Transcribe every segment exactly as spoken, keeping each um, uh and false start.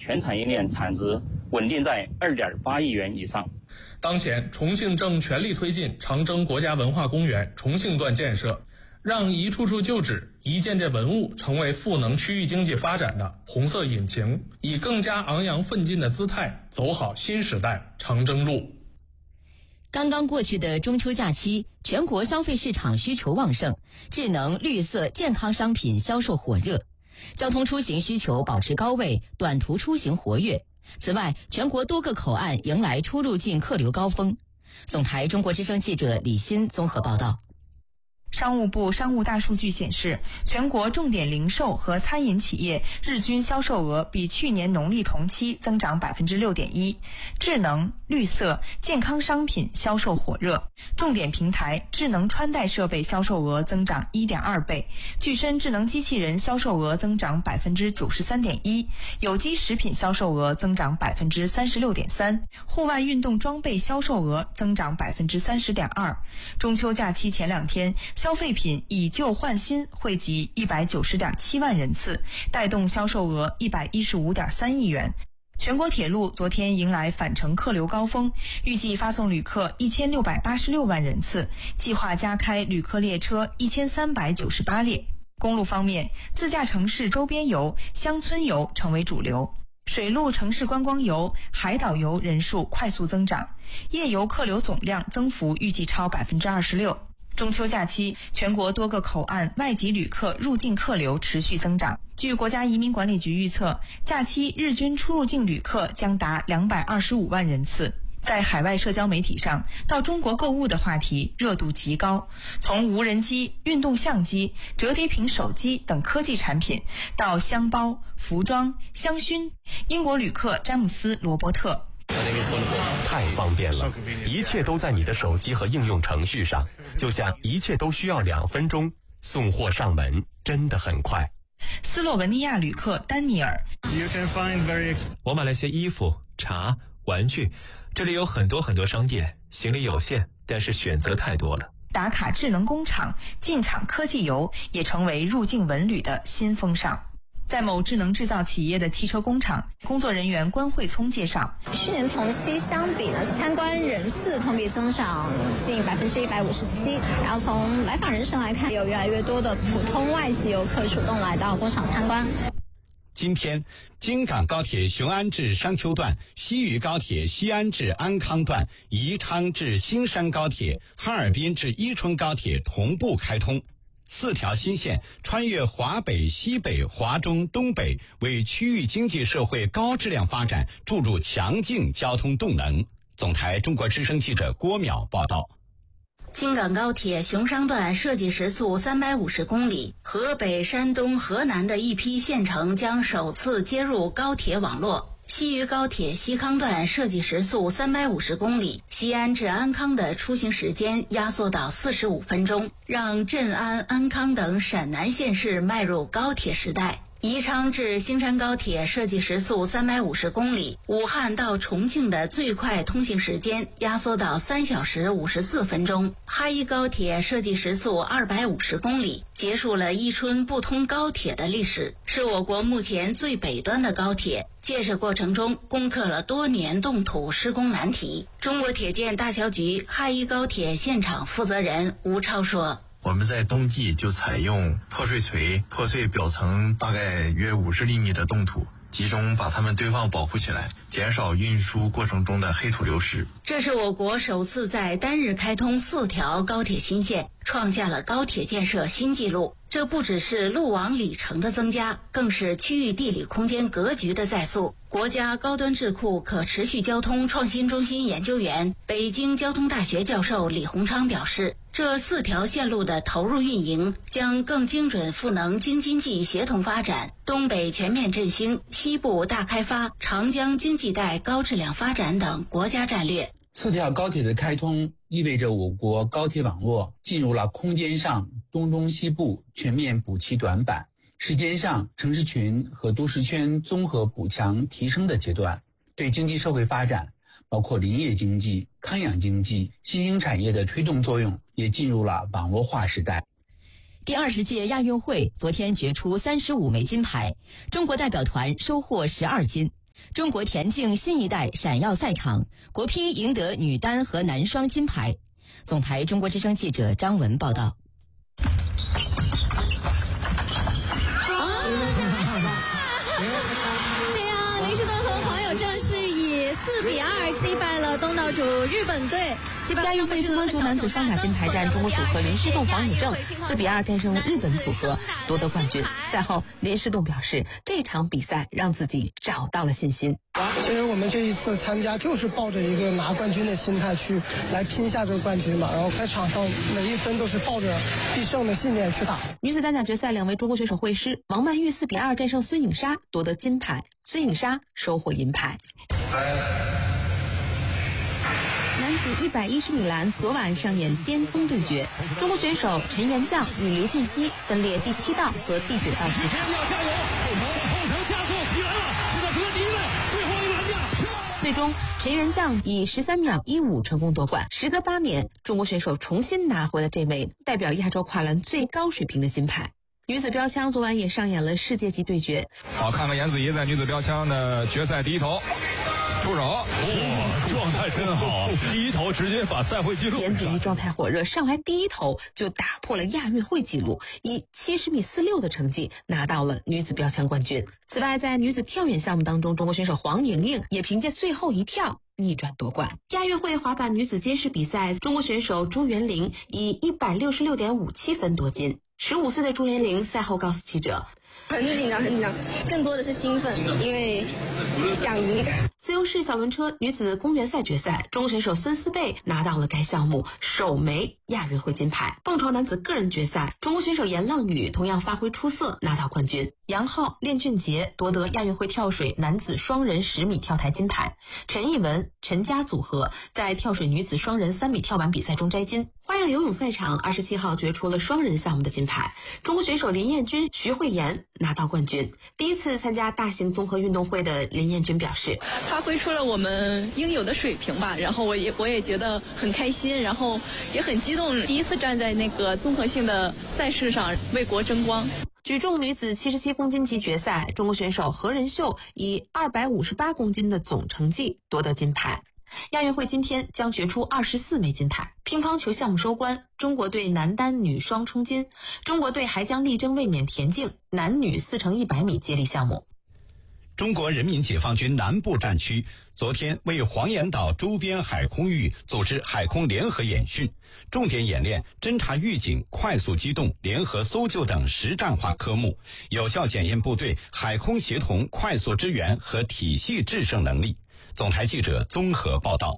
全产业链产值稳定在 二点八亿元以上。 当前，重庆正全力推进长征国家文化公园重庆段建设，让一处处旧址、一件件文物成为赋能区域经济发展的红色引擎，以更加昂扬奋进的姿态走好新时代长征路。 刚刚过去的中秋假期，全国消费市场需求旺盛，智能、绿色、健康商品销售火热，交通出行需求保持高位，短途出行活跃。此外，全国多个口岸迎来出入境客流高峰。总台中国之声记者李欣综合报道。 商务部商务大数据显示，全国重点零售和餐饮企业日均销售额比去年农历同期增长 百分之六点一， 智能、绿色、健康商品销售火热，重点平台智能穿戴设备销售额增长 一点二倍，具身智能机器人销售额增长 百分之九十三点一， 有机食品销售额增长 百分之三十六点三， 户外运动装备销售额增长 百分之三十点二。 中秋假期前两天，消费品以旧换新惠及 一百九十点七万人次，带动销售额 一百一十五点三亿元。全国铁路昨天迎来返程客流高峰，预计发送旅客一千六百八十六万人次，计划加开旅客列车一千三百九十八列。公路方面，自驾城市周边游、乡村游成为主流，水陆城市观光游、海岛游人数快速增长，夜游客流总量增幅预计超 百分之二十六。中秋假期，全国多个口岸外籍旅客入境客流持续增长。据国家移民管理局预测，假期日均出入境旅客将达两百二十五万人次。在海外社交媒体上，到中国购物的话题热度极高，从无人机、运动相机、折叠屏手机等科技产品，到箱包、服装、香薰。英国旅客詹姆斯·罗伯特。 太方便了，一切都在你的手机和应用程序上，就像一切都需要两分钟，送货上门真的很快。 斯洛文尼亚旅客丹尼尔， 我买了些衣服、茶、玩具，这里有很多很多商店，行李有限，但是选择太多了。 打卡智能工厂、进场科技游也成为入境文旅的新风尚。在某智能制造企业的汽车工厂，工作人员关慧聪介绍， 去年同期相比呢，参观人次同比增长近百分之一百五十七。然后从来访人群来看，有越来越多的普通外籍游客主动来到工厂参观。 今天，京港高铁雄安至商丘段、西渝高铁西安至安康段、宜昌至新山高铁、哈尔滨至伊春高铁同步开通。四条新线穿越华北、西北、华中、东北，为区域经济社会高质量发展注入强劲交通动能。总台中国之声记者郭淼报道。 京港高铁雄商段设计时速三百五十公里，河北、山东、河南的一批县城将首次接入高铁网络。西渝高铁西康段设计时速三百五十公里，西安至安康的出行时间压缩到四十五分钟，让镇安、安康等陕南县市迈入高铁时代。宜昌至兴山高铁设计时速三百五十公里，武汉到重庆的最快通行时间压缩到三小时五十四分钟。哈一高铁设计时速二百五十公里，结束了伊春不通高铁的历史，是我国目前最北端的高铁。建设过程中攻克了多年冻土施工难题。中国铁建大桥局哈一高铁现场负责人吴超说， 我们在冬季就采用破碎锤破碎表层大概约五十厘米的冻土，集中把它们堆放保护起来，减少运输过程中的黑土流失。 这是我国首次在单日开通四条高铁新线，创下了高铁建设新纪录。这不只是路网里程的增加，更是区域地理空间格局的再塑。国家高端智库可持续交通创新中心研究员、北京交通大学教授李洪昌表示，这四条线路的投入运营将更精准赋能京津冀协同发展、东北全面振兴、西部大开发、长江经济带高质量发展等国家战略。 四条高铁的开通意味着我国高铁网络进入了空间上东中西部全面补齐短板，时间上城市群和都市圈综合补强提升的阶段，对经济社会发展，包括林业经济、康养经济、新兴产业的推动作用也进入了网络化时代。 第二十届亚运会昨天决出三十五枚金牌，中国代表团收获十二金。 中国田径新一代闪耀赛场，国乒赢得女单和男双金牌。总台中国之声记者张文报道。 四比二击败了东道主日本队。 亚运会乒乓球男子双打金牌战，中国组合林诗栋、黄永正四比二战胜了日本组合，夺得冠军。赛后，林诗栋表示，这场比赛让自己找到了信心。 其实我们这一次参加就是抱着一个拿冠军的心态去来拼下这个冠军嘛，然后在场上每一分都是抱着必胜的信念去打。 女子单打决赛，两位中国选手会师，王曼玉四比二战胜孙颖莎，夺得金牌，孙颖莎收获银牌。男子一百一十米栏昨晚上演巅峰对决，中国选手陈元将与刘俊熙分列第七道和第九道出场。 加油！后程后程加速起来了，现在除了第一位，最后一个栏架。 最终，陈元将以十三秒一五成功夺冠。时隔八年，中国选手重新拿回了这枚代表亚洲跨栏最高水平的金牌。女子标枪昨晚也上演了世界级对决。 好，看看颜子怡在女子标枪的决赛第一头。出手， 哇，状态真好，第一头直接把赛会纪录。 颜子怡状态火热，上来第一头就打破了亚运会纪录，以七十米四六的成绩拿到了女子标枪冠军。此外，在女子跳远项目当中，中国选手黄莹莹也凭借最后一跳逆转夺冠。亚运会滑板女子街式比赛，中国选手朱元玲以一百六十六点五七分夺金。十五岁的朱元玲赛后告诉记者， 很紧张，很紧张，更多的是兴奋，因为想赢。 自由式小轮车女子公园赛决赛，中国选手孙思贝拿到了该项目首枚亚运会金牌。蹦床男子个人决赛，中国选手严浪宇同样发挥出色，拿到冠军。杨浩、练俊杰夺得亚运会跳水男子双人十米跳台金牌。陈艺文、陈佳组合在跳水女子双人三米跳板比赛中摘金。花样游泳赛场二十七号决出了双人项目的金牌，中国选手林彦君、徐慧妍拿到冠军。第一次参加大型综合运动会的林彦君表示， 发挥出了我们应有的水平吧，然后我也我也觉得很开心，然后也很激动，第一次站在那个综合性的赛事上为国争光。 举重女子七十七公斤级决赛，中国选手何仁秀以二百五十八公斤的总成绩夺得金牌。亚运会今天将决出二十四枚金牌。乒乓球项目收官，中国队男单女双冲金，中国队还将力争卫冕田径男女四乘一百米接力项目。 中国人民解放军南部战区昨天为黄岩岛周边海空域组织海空联合演训，重点演练侦察预警、快速机动、联合搜救等实战化科目，有效检验部队海空协同、快速支援和体系制胜能力。总台记者综合报道。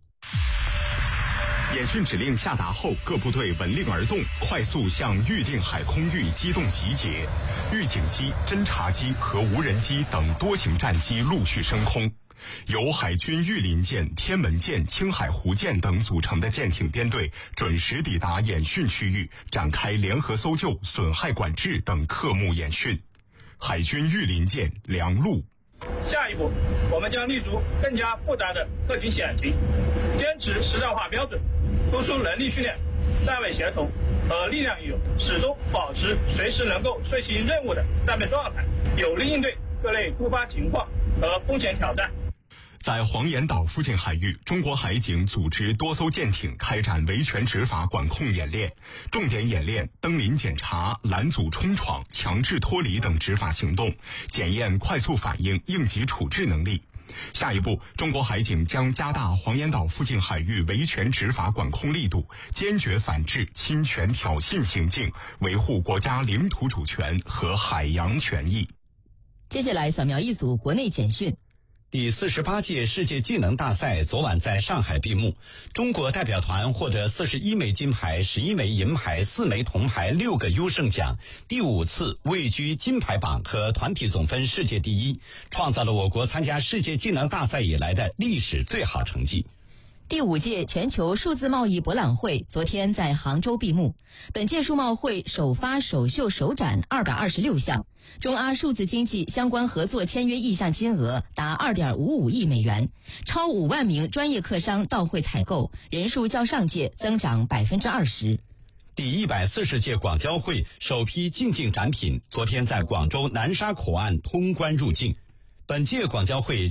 演训指令下达后，各部队闻令而动，快速向预定海空域机动集结。预警机、侦察机和无人机等多型战机陆续升空。由海军御林舰、天门舰、青海湖舰等组成的舰艇编队准时抵达演训区域，展开联合搜救、损害管制等科目演训。海军御林舰梁陆。 下一步，我们将立足更加复杂的特情险情，坚持实战化标准，突出能力训练、战位协同和力量运用，始终保持随时能够遂行任务的战备状态，有力应对各类突发情况和风险挑战。 在黄岩岛附近海域，中国海警组织多艘舰艇开展维权执法管控演练，重点演练登临检查、拦阻冲闯、强制脱离等执法行动，检验快速反应、应急处置能力。下一步，中国海警将加大黄岩岛附近海域维权执法管控力度，坚决反制侵权挑衅行径，维护国家领土主权和海洋权益。 接下来扫描一组国内简讯。 第四十八届世界技能大赛昨晚在上海闭幕，中国代表团获得四十一枚金牌、十一枚银牌、四枚铜牌、六个优胜奖，第五次位居金牌榜和团体总分世界第一，创造了我国参加世界技能大赛以来的历史最好成绩。 第五届全球数字贸易博览会昨天在杭州闭幕。本届数贸会首发首秀首展二百二十六项，中阿数字经济相关合作签约意向金额达二点五五亿美元，超五万名专业客商到会采购，人数较上届增长百分之二十。 第一百四十届广交会首批进境展品昨天在广州南沙口岸通关入境。本届广交会